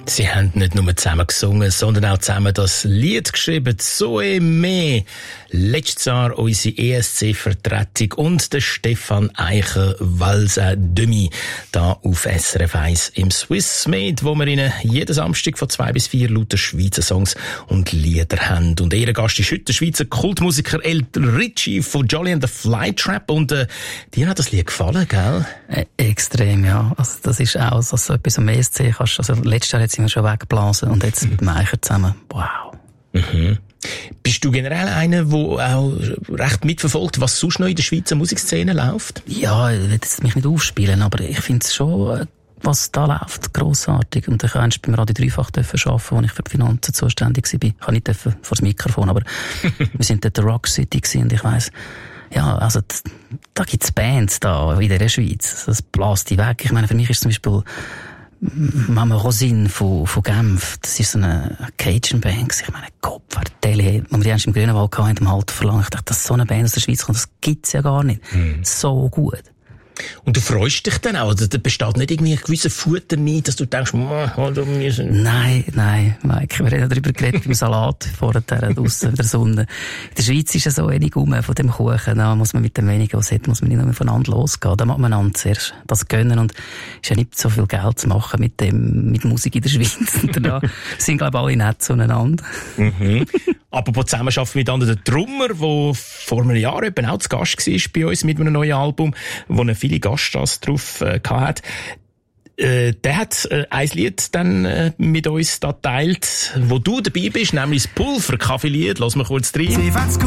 Sie haben nicht nur zusammen gesungen, sondern auch zusammen das Lied geschrieben, «Zoe Me». Letztes Jahr unsere ESC-Vertretung und der Stefan Eicher, «Valsa Demi», da auf SRF 1 im Swiss Med, wo wir Ihnen jeden Samstag von 2 bis 4 laute Schweizer Songs und Lieder haben. Und ihr Gast ist heute der Schweizer Kultmusiker El Ritchie von Jolly and the Flytrap. Und dir hat das Lied gefallen, gell? Extrem, ja. Also das ist auch so etwas am ESC kannst. Also letztes Jahr sind wir schon weggeblasen und jetzt mit dem Eicher zusammen. Wow. Mhm. Bist du generell einer, der auch recht mitverfolgt, was sonst noch in der Schweizer Musikszene läuft? Ja, ich will jetzt mich nicht aufspielen, aber ich finde es schon, was da läuft, grossartig. Und ich durfte beim Radio Dreifach arbeiten, wo ich für die Finanzen zuständig war. Ich kann nicht vor das Mikrofon, aber wir sind dort in der Rock City gewesen und ich weiss, ja, also da gibt's Bands da in der Schweiz. Das bläst die weg. Ich meine, für mich ist zum Beispiel Mama Rosine von Genf, das ist so eine Cajun-Band. Ich meine, Kopfvertelle, wo wir die erst im Grünenwald hatten, im Halt verlangt. Ich dachte, dass so eine Band aus der Schweiz kommt, das gibt's ja gar nicht. So gut. Und du freust dich dann auch? Also, da besteht nicht irgendwie ein gewisser Futterneid, dass du denkst, Nein, Mike, wir haben ja darüber geredet, beim Salat, vorher draussen in der Sonne. In der Schweiz ist ja so wenig von dem Kuchen, da muss man mit dem wenigen, was hat, muss man nicht mehr voneinander losgehen. Da muss man einander zuerst das gönnen und ist ja nicht so viel Geld zu machen mit Musik in der Schweiz. Und da sind, glaube ich, alle nett zueinander. Mhm. Apropos Zusammenarbeiten mit anderen, der Drummer, der vor einem Jahr eben auch zu Gast war bei uns mit einem neuen Album, wo er viele Gaststars drauf hatte, der hat ein Lied dann mit uns da geteilt, wo du dabei bist, nämlich das Pulver-Kaffee-Lied. Lass mal kurz rein.